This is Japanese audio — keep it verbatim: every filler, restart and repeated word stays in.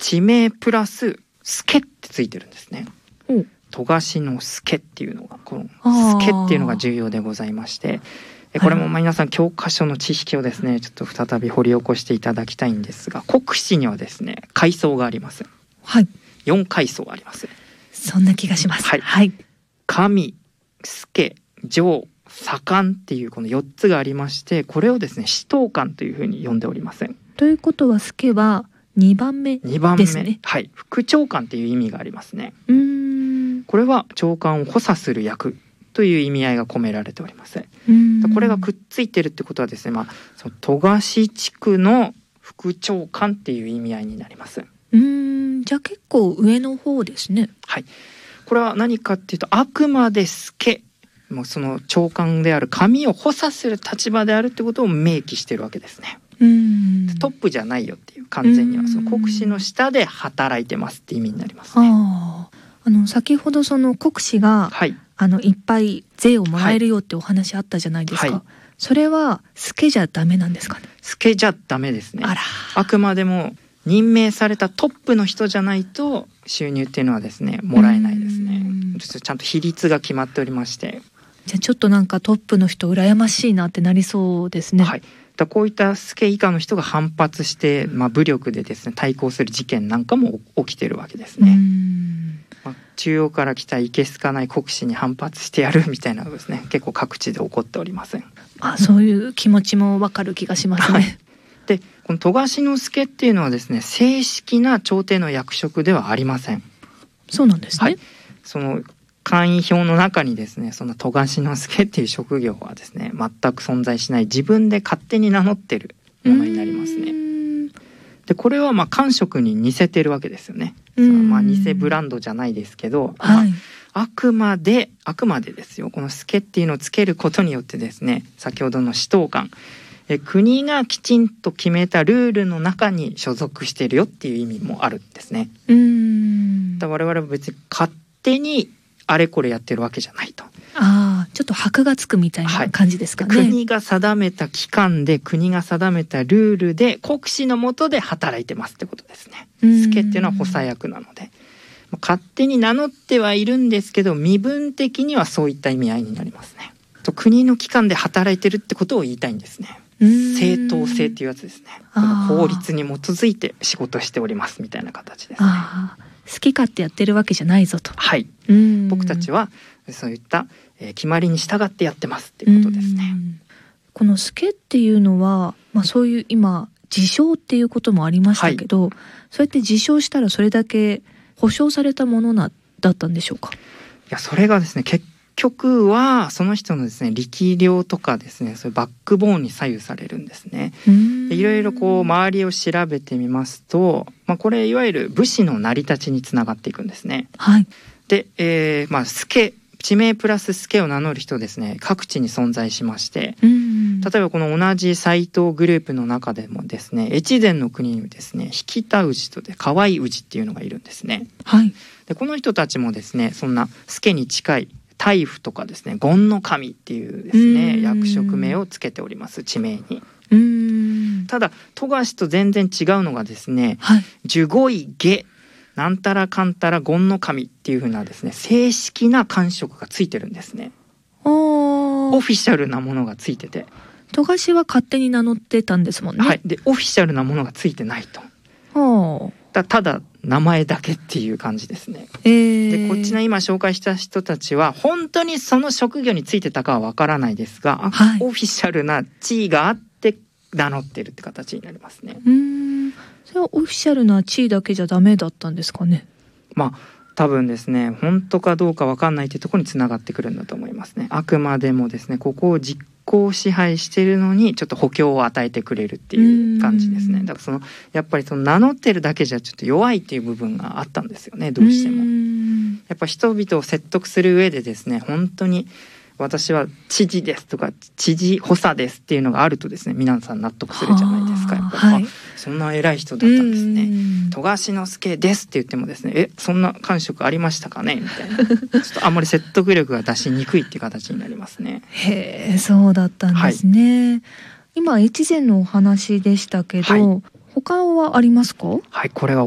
地名プラス助ってついてるんですね。 お戸頭之助っていうのが、このあー助っていうのが重要でございまして、でこれもまあ皆さん教科書の知識をですねちょっと再び掘り起こしていただきたいんですが、国司にはですね階層があります。 はい、 よん階層あります。 そんな気がします。 はいはい、 神、助、上、左官っていうこのよっつがありまして、これをですね使統官というふうに呼んでおります。 ということは助はにばんめですね。 にばんめ、はい、副長官っていう意味がありますね。 うーんこれは長官を補佐する役という意味合いが込められております。 うーんこれがくっついてるってことはですね、まあ、その戸頭地区の副長官っていう意味合いになります。 うーんじゃあ結構上の方ですね。 はい、これは何かっていうと、あくまで助、もうその長官である神を補佐する立場であるってことを明記してるわけですね。 うーんトップじゃないよっていう、完全にはうんその国司の下で働いてますって意味になりますね。 あああの先ほどその国司がはい、 あのいっぱい税をもらえるよってお話あったじゃないですか、 はいそれは助じゃダメなんですかね。 助じゃダメですね。 あらあくまでも任命されたトップの人じゃないと収入っていうのはですねもらえないですね。 うんちゃんと比率が決まっておりまして、 じゃあちょっとなんかトップの人羨ましいなってなりそうですね。 はい、だこういった助以下の人が反発して、まあ、武力でですね対抗する事件なんかも起きてるわけですうね。 んまあ、中央から来たいけすかない国司に反発してやるみたいなのがですね結構各地で起こっております。 あ、そういう気持ちもわかる気がしますね。 はい、でこの戸頭之助っていうのはですね正式な朝廷の役職ではありません。 そうなんですね。 はい、その会員表の中にですねその戸頭之助っていう職業はですね全く存在しない、自分で勝手に名乗ってるものになりますね。 うーんでこれはまあ官職に似せてるわけですよね。そのまあ偽ブランドじゃないですけど、まあはいあくまであくまでですよ、この助っていうのをつけることによってですね先ほどの使統官、え国がきちんと決めたルールの中に所属しているよっていう意味もあるんですね。 うーんだから我々は別に勝手にあれこれやってるわけじゃないと。 ああちょっと箔がつくみたいな感じですかね。 国が定めた期間で国が定めたルールで国司の下で働いてますってことですね。 うん助っていうのは補佐役なので、まあ勝手に名乗ってはいるんですけど身分的にはそういった意味合いになりますね。と国の機関で働いてるってことを言いたいんですね。 うーん正当性っていうやつですね。この法律に基づいて仕事しておりますみたいな形ですね。 ああ好き勝手やってるわけじゃないぞと。 はい、 うーん僕たちはそういった、えー決まりに従ってやってますっていうことですね。 うーんこの助っていうのは、まあ、そういう今自称っていうこともありましたけど、そうやって自称したらそれだけ保証されたものなだったんでしょうか。 いやそれがですね結局はその人のですね力量とかですねそういうバックボーンに左右されるんですね。でいろいろこう周りを調べてみますと、まあ、これいわゆる武士の成り立ちにつながっていくんですね。 はいで、えーまあ、助地名プラス助を名乗る人ですね各地に存在しまして、 うーん例えばこの同じ斎藤グループの中でもですね越前の国にですね引田氏とで河合氏っていうのがいるんですね。 はいでこの人たちもですねそんな助に近い大夫とかですね権の神っていうですねうん役職名をつけております地名に。 うーんただ戸頭と全然違うのがですねはい守護位下なんたらかんたら権の神っていう風なですね正式な官職がついてるんですね。 おオフィシャルなものがついてて、 戸頭は勝手に名乗ってたんですもんね。 はい、でオフィシャルなものがついてないと。 はあだただ名前だけっていう感じですね。 えー、 でこっちの今紹介した人たちは本当にその職業についてたかはわからないですが、あはいオフィシャルな地位があって名乗ってるって形になりますね。 うーんそれはオフィシャルな地位だけじゃダメだったんですかね。 まあ多分ですね本当かどうかわかんないっていうところにつながってくるんだと思いますね。あくまでもですねここを実行支配しているのにちょっと補強を与えてくれるっていう感じですね。だからそのやっぱりその名乗ってるだけじゃちょっと弱いっていう部分があったんですよねどうしても。 うーんやっぱ人々を説得する上でですね本当に私は知事ですとか知事補佐ですっていうのがあるとですね皆さん納得するじゃないですか。やっぱり、 はい、 あそんな偉い人だったんですね。 うん戸頭之助ですって言ってもですねえそんな官職ありましたかねみたいなちょっとあんまり説得力が出しにくいっていう形になりますね。 へえそうだったんですね、今越前のお話でしたけど、 はい他はありますか？ はいこれは